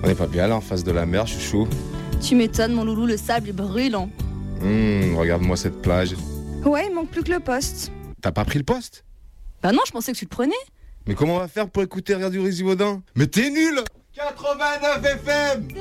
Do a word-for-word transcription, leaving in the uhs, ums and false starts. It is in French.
On n'est pas bien là en face de la mer, chouchou. Tu m'étonnes, mon loulou, le sable est brûlant. Hum, regarde-moi cette plage. Ouais, il manque plus que le poste. T'as pas pris le poste? Bah non, je pensais que tu le prenais. Mais comment on va faire pour écouter Radio Rizivaudin? Mais t'es nul! quatre-vingt-neuf F M.